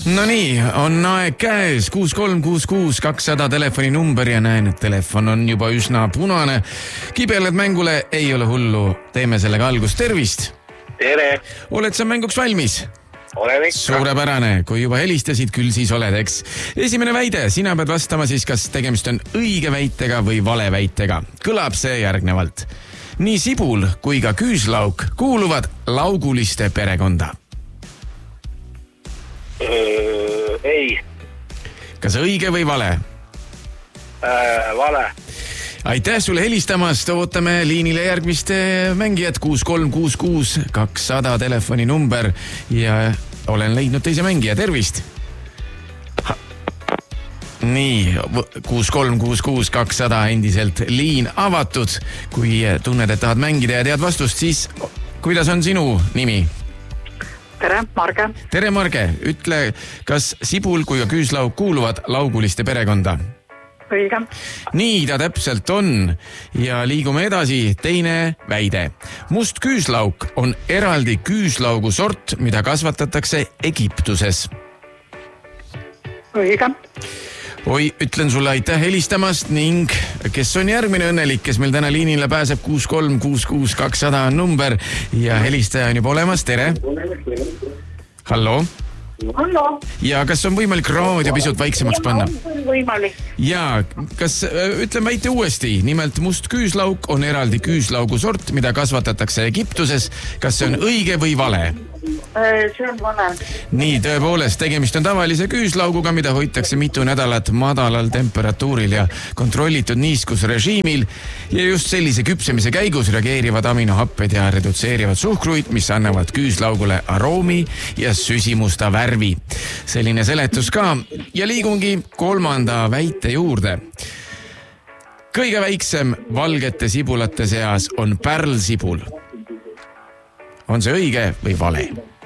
No nii, on aeg käes, 6366 200 telefoni number ja näen, et telefon on juba üsna punane. Kibeled mängule, ei ole hullu, teeme sellega algust, tervist! Tere! Oled sa mänguks valmis? Olen ikka. Suurepärane, kui juba helistasid, küll siis oled, eks. Esimene väide, sina pead vastama siis, kas tegemist on õige väitega või vale väitega. Kõlab see järgnevalt. Nii sibul kui ka küüslauk kuuluvad lauguliste perekonda. Ei. Kas õige või vale? Vale. Aitäh sulle helistamast, ootame liinile järgmist mängijat 6366 200 telefoni number ja olen leidnud teise mängija, tervist! Nii, 6366 200 endiselt liin avatud. Kui tunned, et tahad mängida ja tead vastust, siis kuidas on sinu nimi? Tere, Marge. Tere, Marge. Ütle, kas sibul kui ka küüslauk kuuluvad lauguliste perekonda? Õige. Nii ta täpselt on ja liigume edasi. Teine väide. Must küüslauk on eraldi küüslaugu sort, mida kasvatatakse Egiptuses. Õige. Oi, ütlen sulle aitäh helistamast ning kes on järgmine õnnelik, kes meil täna liinile pääseb, 6366 200 on number ja helistaja on juba olemas, tere! Hallo? Hallo. Ja kas on võimalik raadio pisut vaiksemaks panna? On võimalik. Ja, kas, ütlen väite uuesti, nimelt must küüslauk on eraldi küüslaugu sort, mida kasvatatakse Egiptuses. Kas see on õige või vale? See on vale. Nii, tõepoolest, tegemist on tavalise küüslauguga, mida hoitakse mitu nädalat madalal temperatuuril ja kontrollitud niiskusrežiimil ja just sellise küpsemise käigus reageerivad aminohapped ja redutseerivad suhkruid, mis annavad küüslaugule aroomi ja süsimusta värvi. Selline seletus ka ja liigungi kolmanda väite juurde. Kõige väiksem valgete sibulate seas on pärlsibul. On see õige või vale?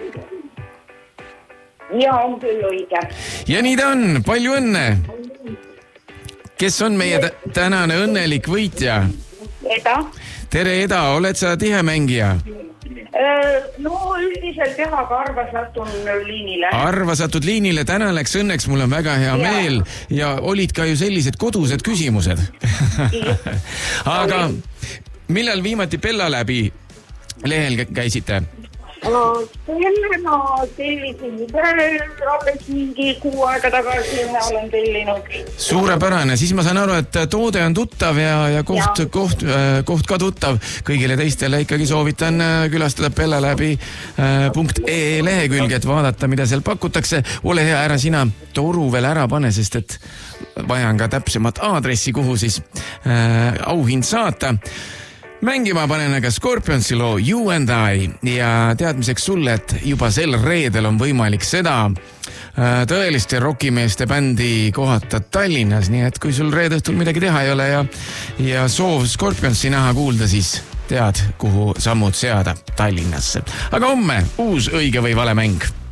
Ja on küll õige. Ja nii ta on, palju õnne! Kes on meie tänane õnnelik võitja? Eda? Tere, Eda, oled sa tihe mängija? No üldiselt jah, aga arva satun liinile. Arva satud liinile, täna läks õnneks, mul on väga hea meel ja olid ka ju sellised kodused küsimused. Aga millal viimati Bella läbi lehel käisite? Selle ma tellisin alles mingi 6 aega tagasi ja olen tellinud. Suurepärane, siis ma saan aru, et toode on tuttav ja koht ka tuttav. Kõigile teistele ikkagi soovitan külastada bellaläbi.ee lehekülge, et vaadata, mida seal pakutakse. Ole hea, ära sina toru veel ära pane, sest et vajan ka täpsemat aadressi, kuhu siis auhind saata. Mängima panen aga Scorpionsi loo You and I ja teadmiseks sulle, et juba sel reedel on võimalik seda tõeliste rokimeeste bändi kohata Tallinnas, nii et kui sul reedõhtul midagi teha ei ole ja soov Scorpionsi näha kuulda, siis tead, kuhu sammud seada Tallinnasse. Aga homme uus õige või vale mäng.